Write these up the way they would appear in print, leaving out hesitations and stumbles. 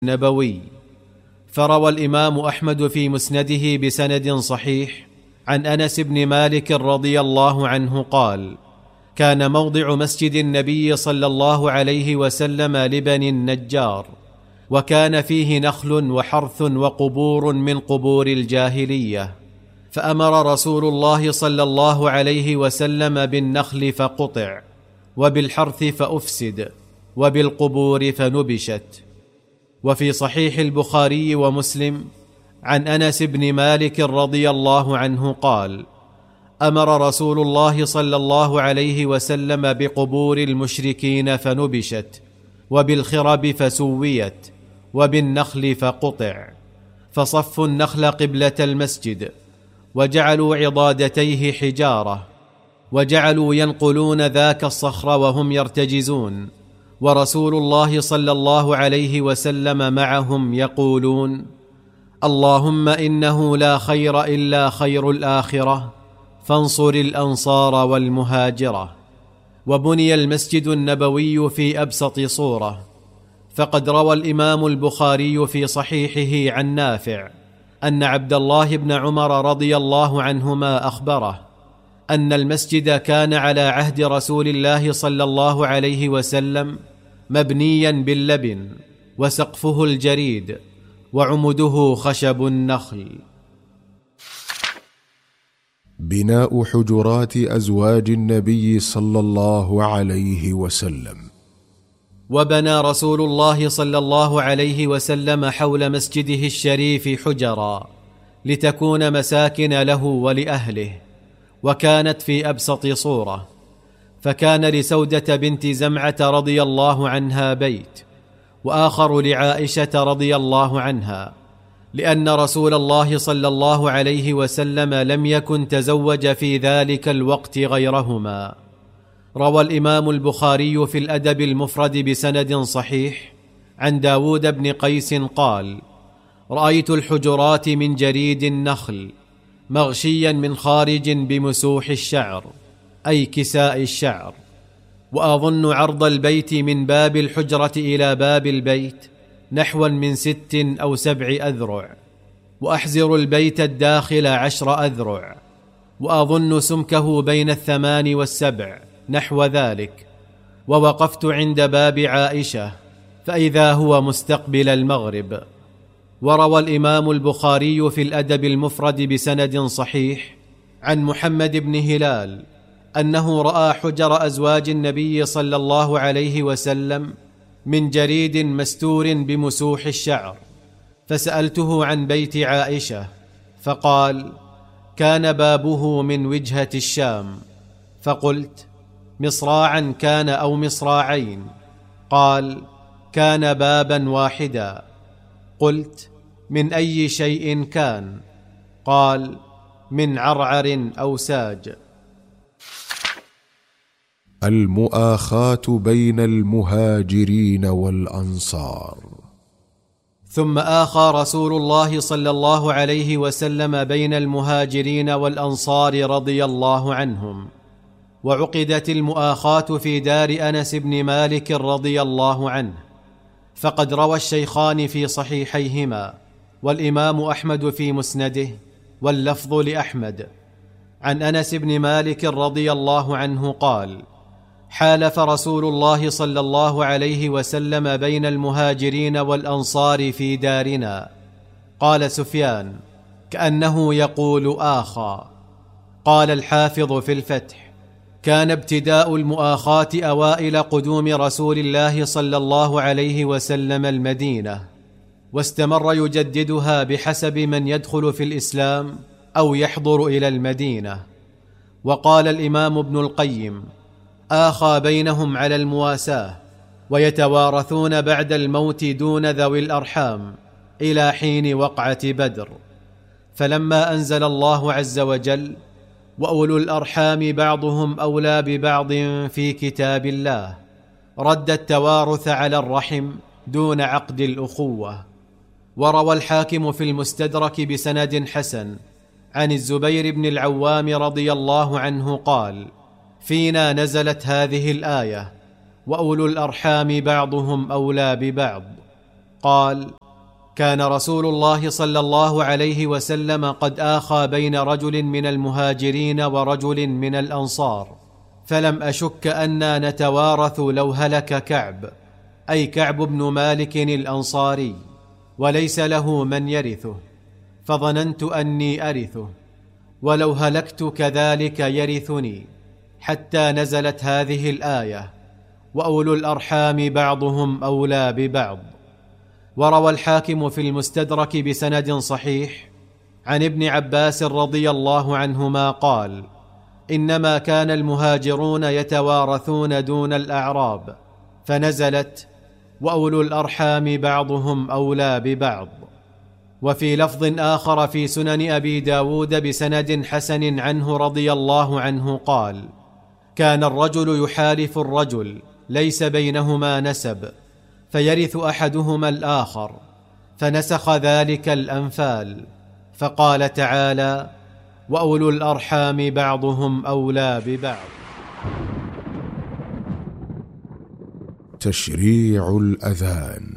النبوي. فروى الإمام أحمد في مسنده بسند صحيح عن أنس بن مالك رضي الله عنه قال: كان موضع مسجد النبي صلى الله عليه وسلم لبني النجار، وكان فيه نخل وحرث وقبور من قبور الجاهلية، فأمر رسول الله صلى الله عليه وسلم بالنخل فقطع، وبالحرث فأفسد، وبالقبور فنبشت. وفي صحيح البخاري ومسلم عن أنس بن مالك رضي الله عنه قال: أمر رسول الله صلى الله عليه وسلم بقبور المشركين فنبشت، وبالخرب فسويت، وبالنخل فقطع، فصفوا النخل قبلة المسجد، وجعلوا عضادتيه حجارة، وجعلوا ينقلون ذاك الصخر وهم يرتجزون، ورسول الله صلى الله عليه وسلم معهم يقولون: اللهم إنه لا خير إلا خير الآخرة، فانصر الأنصار والمهاجرة. وبني المسجد النبوي في أبسط صورة، فقد روى الإمام البخاري في صحيحه عن نافع أن عبد الله بن عمر رضي الله عنهما أخبره أن المسجد كان على عهد رسول الله صلى الله عليه وسلم مبنيا باللبن، وسقفه الجريد، وعمده خشب النخل. بناء حجرات أزواج النبي صلى الله عليه وسلم. وبنى رسول الله صلى الله عليه وسلم حول مسجده الشريف حجرا لتكون مساكن له ولأهله، وكانت في أبسط صورة، فكان لسودة بنت زمعة رضي الله عنها بيت، وآخر لعائشة رضي الله عنها، لأن رسول الله صلى الله عليه وسلم لم يكن تزوج في ذلك الوقت غيرهما. روى الإمام البخاري في الأدب المفرد بسند صحيح عن داود بن قيس قال: رأيت الحجرات من جريد النخل مغشيا من خارج بمسوح الشعر، أي كساء الشعر، وأظن عرض البيت من باب الحجرة إلى باب البيت نحوا من 6 أو 7 أذرع، وأحزر البيت الداخل 10 أذرع، وأظن سمكه بين 8 و7 نحو ذلك. ووقفت عند باب عائشة فإذا هو مستقبل المغرب. وروى الإمام البخاري في الأدب المفرد بسند صحيح عن محمد بن هلال أنه رأى حجر أزواج النبي صلى الله عليه وسلم من جريد مستور بمسوح الشعر، فسألته عن بيت عائشة فقال: كان بابه من وجهة الشام. فقلت: مصراعا كان أو مصراعين؟ قال: كان بابا واحدا. قلت: من أي شيء كان؟ قال: من عرعر أو ساج. المؤاخاة بين المهاجرين والأنصار. ثم آخى رسول الله صلى الله عليه وسلم بين المهاجرين والأنصار رضي الله عنهم، وعقدت المؤاخاة في دار أنس بن مالك رضي الله عنه. فقد روى الشيخان في صحيحيهما والإمام أحمد في مسنده واللفظ لأحمد عن أنس بن مالك رضي الله عنه قال: حالف رسول الله صلى الله عليه وسلم بين المهاجرين والأنصار في دارنا. قال سفيان: كأنه يقول آخى. قال الحافظ في الفتح: كان ابتداء المؤاخاة أوائل قدوم رسول الله صلى الله عليه وسلم المدينة، واستمر يجددها بحسب من يدخل في الإسلام أو يحضر إلى المدينة. وقال الإمام ابن القيم: آخى بينهم على المواساة، ويتوارثون بعد الموت دون ذوي الأرحام إلى حين وقعة بدر. فلما أنزل الله عز وجل: وأولو الأرحام بعضهم أولى ببعض في كتاب الله، رد التوارث على الرحم دون عقد الأخوة. وروى الحاكم في المستدرك بسند حسن عن الزبير بن العوام رضي الله عنه قال: فينا نزلت هذه الآية: وأولو الأرحام بعضهم أولى ببعض. قال: كان رسول الله صلى الله عليه وسلم قد آخى بين رجل من المهاجرين ورجل من الأنصار، فلم أشك أنا نتوارث لو هلك كعب، أي كعب بن مالك الأنصاري، وليس له من يرثه، فظننت أني أرثه، ولو هلكت كذلك يرثني، حتى نزلت هذه الآية: وأولو الأرحام بعضهم أولى ببعض. وروى الحاكم في المستدرك بسند صحيح عن ابن عباس رضي الله عنهما قال: إنما كان المهاجرون يتوارثون دون الأعراب، فنزلت: وأولو الأرحام بعضهم أولى ببعض. وفي لفظ آخر في سنن أبي داود بسند حسن عنه رضي الله عنه قال: كان الرجل يحالف الرجل ليس بينهما نسب، فيرث أحدهما الآخر، فنسخ ذلك الأنفال، فقال تعالى: وأولو الأرحام بعضهم أولى ببعض. تشريع الأذان.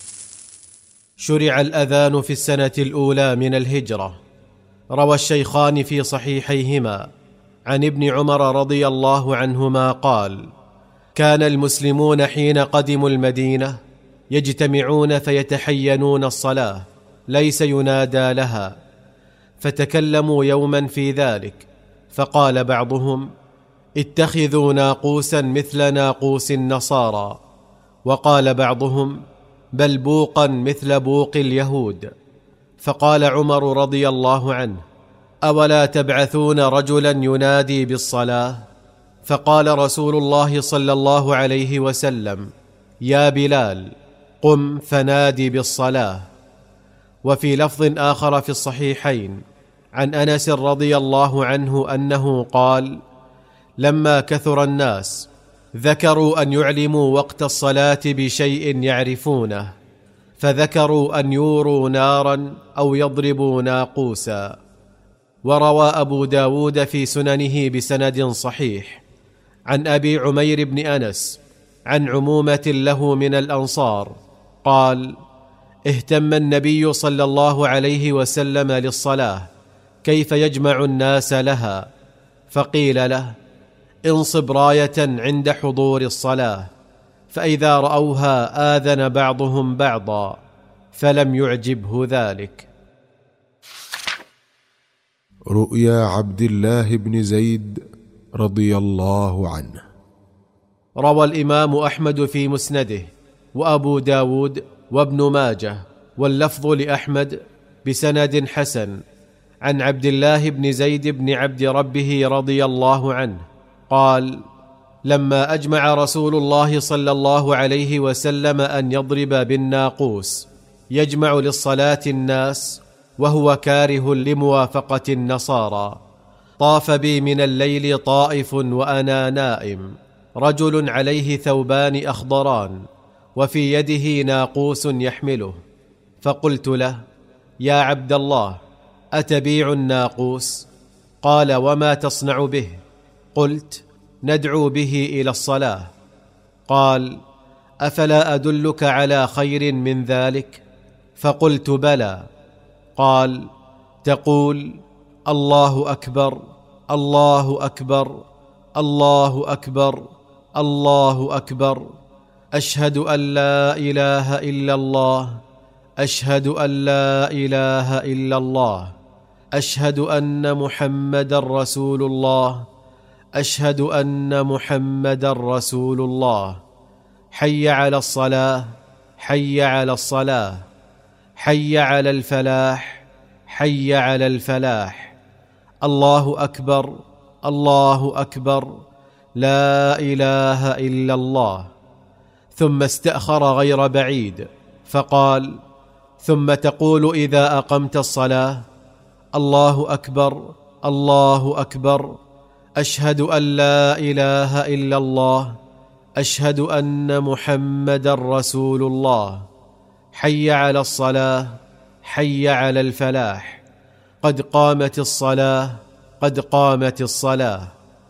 شرع الأذان في السنة الأولى من الهجرة. روى الشيخان في صحيحيهما عن ابن عمر رضي الله عنهما قال: كان المسلمون حين قدموا المدينة يجتمعون فيتحينون الصلاة، ليس ينادى لها، فتكلموا يوما في ذلك، فقال بعضهم: اتخذوا ناقوسا مثل ناقوس النصارى، وقال بعضهم: بل بوقا مثل بوق اليهود. فقال عمر رضي الله عنه: أولا تبعثون رجلا ينادي بالصلاة؟ فقال رسول الله صلى الله عليه وسلم: يا بلال، قم فنادي بالصلاة. وفي لفظ آخر في الصحيحين عن أنس رضي الله عنه أنه قال: لما كثر الناس ذكروا أن يعلموا وقت الصلاة بشيء يعرفونه، فذكروا أن يوروا نارا أو يضربوا ناقوسا. وروى أبو داود في سننه بسند صحيح عن أبي عمير بن أنس عن عمومة له من الأنصار قال: اهتم النبي صلى الله عليه وسلم للصلاة كيف يجمع الناس لها، فقيل له: انصب راية عند حضور الصلاة، فإذا رأوها آذن بعضهم بعضا، فلم يعجبه ذلك. رؤيا عبد الله بن زيد رضي الله عنه. روى الإمام أحمد في مسنده، وأبو داود، وابن ماجه، واللفظ لأحمد بسند حسن عن عبد الله بن زيد بن عبد ربه رضي الله عنه قال: لما أجمع رسول الله صلى الله عليه وسلم أن يضرب بالناقوس يجمع للصلاة الناس وهو كاره لموافقة النصارى، طاف بي من الليل طائف وأنا نائم رجل عليه ثوبان أخضران وفي يده ناقوس يحمله، فقلت له: يا عبد الله، أتبيع الناقوس؟ قال: وما تصنع به؟ قلت: ندعو به إلى الصلاة. قال: أفلا أدلك على خير من ذلك؟ فقلت: بلى. قال: تقول: الله أكبر، الله أكبر، الله أكبر، الله أكبر، أشهد أن لا إله إلا الله، أشهد أن لا إله إلا الله، أشهد أن محمدا رسول الله، أشهد أن محمدا رسول الله، حي على الصلاة، حي على الصلاة، حي على الفلاح، حي على الفلاح، الله أكبر، الله أكبر، لا إله إلا الله. ثم استأخر غير بعيد فقال: ثم تقول إذا أقمت الصلاة: الله أكبر، الله أكبر، أشهد أن لا إله إلا الله، أشهد أن محمدا رسول الله، حي على الصلاة، حي على الفلاح، قد قامت الصلاة، قد قامت الصلاة،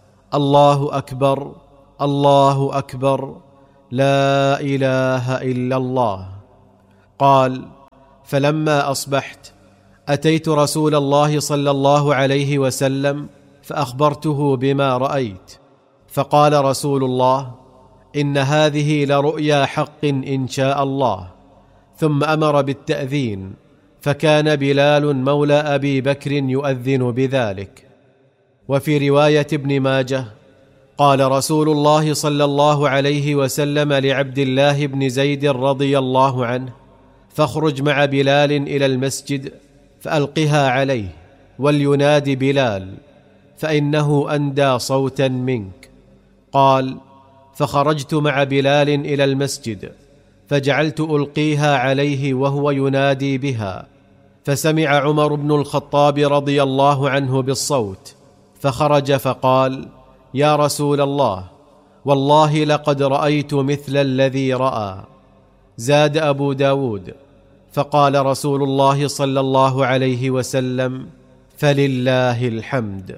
الله أكبر، الله أكبر، لا إله إلا الله. قال: فلما أصبحت أتيت رسول الله صلى الله عليه وسلم فأخبرته بما رأيت، فقال رسول الله: إن هذه لرؤيا حق إن شاء الله. ثم أمر بالتأذين، فكان بلال مولى أبي بكر يؤذن بذلك. وفي رواية ابن ماجه قال رسول الله صلى الله عليه وسلم لعبد الله بن زيد رضي الله عنه: فاخرج مع بلال إلى المسجد فألقها عليه ولينادي بلال فإنه أندى صوتا منك. قال: فخرجت مع بلال إلى المسجد فجعلت ألقيها عليه وهو ينادي بها، فسمع عمر بن الخطاب رضي الله عنه بالصوت فخرج فقال: يا رسول الله، والله لقد رأيت مثل الذي رأى. زاد أبو داود: فقال رسول الله صلى الله عليه وسلم: فلله الحمد.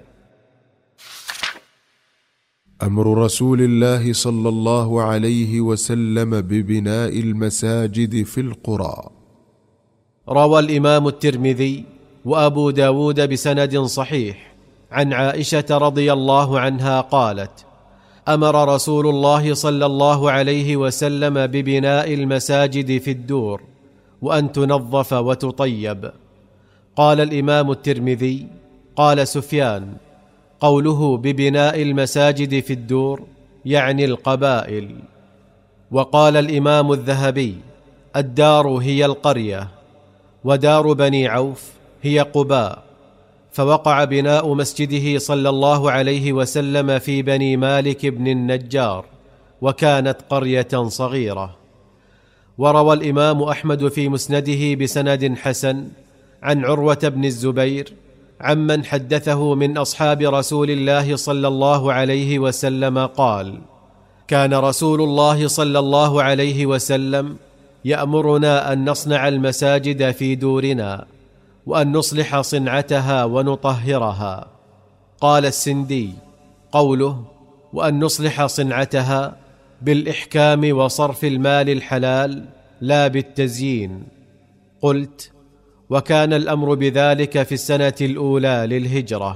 أمر رسول الله صلى الله عليه وسلم ببناء المساجد في القرى. روى الإمام الترمذي وأبو داود بسند صحيح عن عائشة رضي الله عنها قالت: أمر رسول الله صلى الله عليه وسلم ببناء المساجد في الدور وأن تنظف وتطيب. قال الإمام الترمذي: قال سفيان: قوله ببناء المساجد في الدور يعني القبائل. وقال الإمام الذهبي: الدار هي القرية، ودار بني عوف هي قباء. فوقع بناء مسجده صلى الله عليه وسلم في بني مالك بن النجار، وكانت قرية صغيرة. وروى الإمام أحمد في مسنده بسند حسن عن عروة بن الزبير عمن حدثه من أصحاب رسول الله صلى الله عليه وسلم قال: كان رسول الله صلى الله عليه وسلم يأمرنا أن نصنع المساجد في دورنا وأن نصلح صنعتها ونطهرها. قال السندي: قوله وأن نصلح صنعتها بالإحكام وصرف المال الحلال لا بالتزيين. قلت: وكان الأمر بذلك في السنة الأولى للهجرة.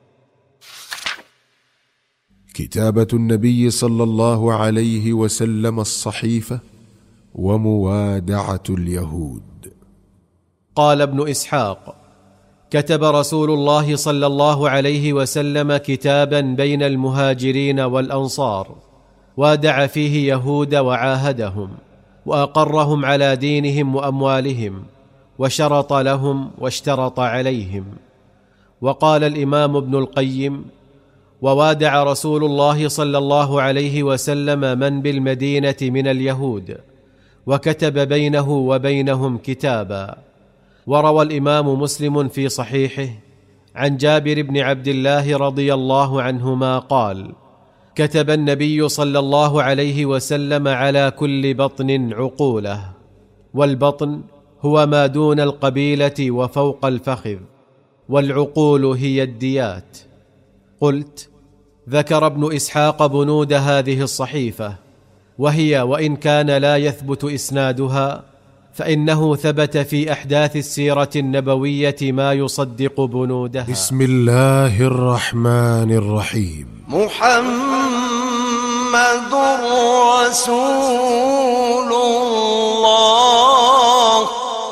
كتابة النبي صلى الله عليه وسلم الصحيفة وموادعة اليهود. قال ابن إسحاق: كتب رسول الله صلى الله عليه وسلم كتابا بين المهاجرين والأنصار، وادع فيه يهود وعاهدهم وأقرهم على دينهم وأموالهم، وشرط لهم واشترط عليهم. وقال الإمام ابن القيم: ووادع رسول الله صلى الله عليه وسلم من بالمدينة من اليهود، وكتب بينه وبينهم كتابا. وروى الإمام مسلم في صحيحه عن جابر بن عبد الله رضي الله عنهما قال: كتب النبي صلى الله عليه وسلم على كل بطن عقوله، والبطن هو ما دون القبيلة وفوق الفخذ، والعقول هي الديات. قلت: ذكر ابن إسحاق بنود هذه الصحيفة، وهي وإن كان لا يثبت إسنادها فإنه ثبت في أحداث السيرة النبوية ما يصدق بنودها. بسم الله الرحمن الرحيم. محمد رسول الله.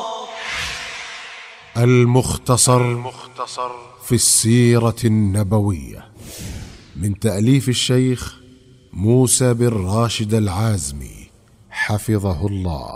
المختصر في السيرة النبوية، من تأليف الشيخ موسى بن راشد العازمي حفظه الله.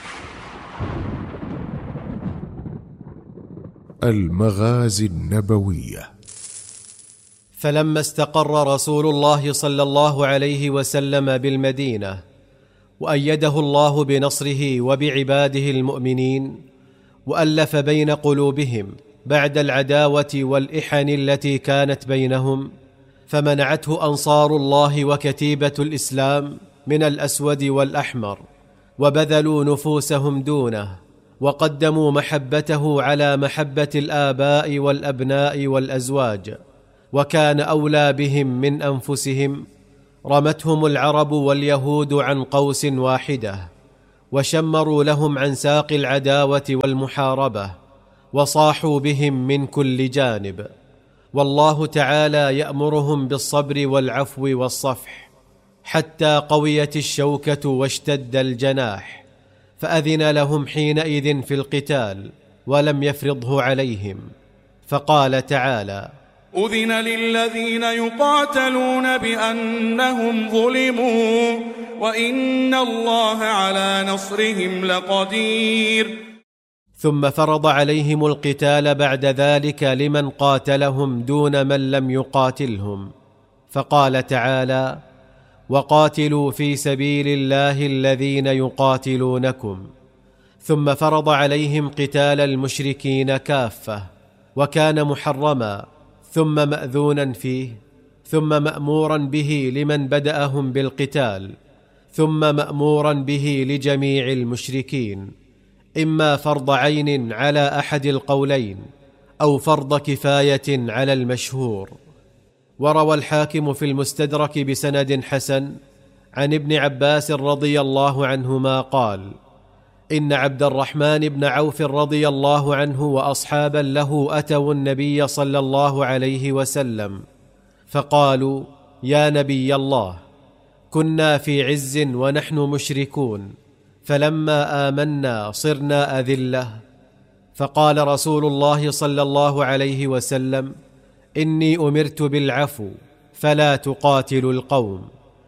المغازي النبوية. فلما استقر رسول الله صلى الله عليه وسلم بالمدينة، وأيده الله بنصره وبعباده المؤمنين، وألف بين قلوبهم بعد العداوة والإحن التي كانت بينهم، فمنعته أنصار الله وكتيبة الإسلام من الأسود والأحمر، وبذلوا نفوسهم دونه، وقدموا محبته على محبة الآباء والأبناء والأزواج، وكان أولى بهم من أنفسهم. رمتهم العرب واليهود عن قوس واحدة، وشمروا لهم عن ساق العداوة والمحاربة، وصاحوا بهم من كل جانب. والله تعالى يأمرهم بالصبر والعفو والصفح، حتى قويت الشوكة واشتد الجناح، فأذن لهم حينئذ في القتال ولم يفرضه عليهم. فقال تعالى: أذن للذين يقاتلون بأنهم ظلموا وإن الله على نصرهم لقدير. ثم فرض عليهم القتال بعد ذلك لمن قاتلهم دون من لم يقاتلهم، فقال تعالى: وقاتلوا في سبيل الله الذين يقاتلونكم. ثم فرض عليهم قتال المشركين كافة، وكان محرما ثم مأذونا فيه، ثم مأمورا به لمن بدأهم بالقتال، ثم مأمورا به لجميع المشركين، إما فرض عين على أحد القولين أو فرض كفاية على المشهور. وروى الحاكم في المستدرك بسند حسن عن ابن عباس رضي الله عنهما قال: إن عبد الرحمن بن عوف رضي الله عنه وأصحابا له أتوا النبي صلى الله عليه وسلم فقالوا: يا نبي الله، كنا في عز ونحن مشركون، فلما آمنا صرنا أذلة. فقال رسول الله صلى الله عليه وسلم: إني أمرت بالعفو فلا تقاتلوا القوم.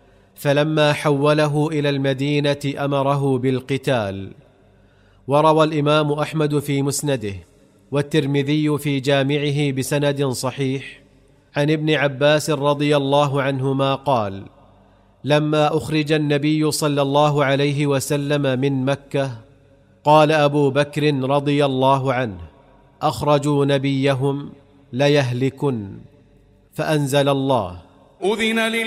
فلما حوله إلى المدينة أمره بالقتال. وروى الإمام أحمد في مسنده والترمذي في جامعه بسند صحيح عن ابن عباس رضي الله عنهما قال: لما أخرج النبي صلى الله عليه وسلم من مكة قال أبو بكر رضي الله عنه: أخرجوا نبيهم ليهلكن. فأنزل الله: أذن